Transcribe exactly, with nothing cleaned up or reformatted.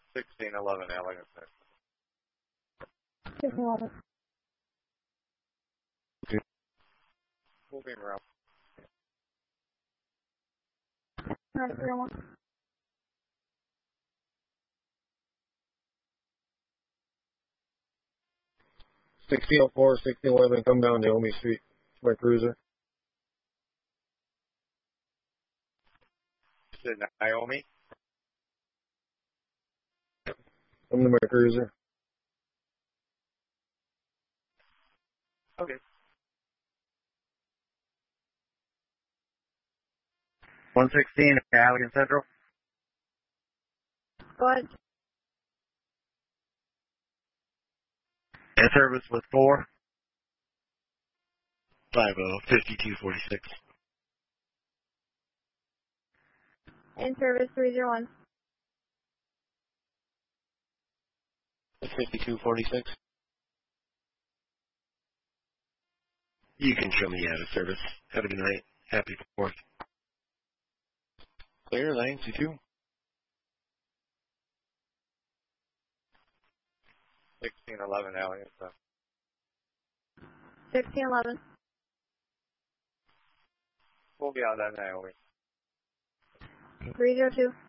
sixteen eleven, Elegant Central. sixteen eleven. Moving around. Alright, three oh one. sixteen oh four, sixteen eleven, come down Naomi Street. My cruiser. Is it Naomi? Come to my cruiser. Okay. one sixteen, Elegant Central. Go ahead. In service with four. five oh, fifty-two forty-six. In service three zero one. fifty-two forty-six. You can show me out of service. Have a good night. Happy fourth. Clear, nine two two. sixteen eleven, Elegant Central. sixteen eleven. We'll be out at Naomi. three zero two.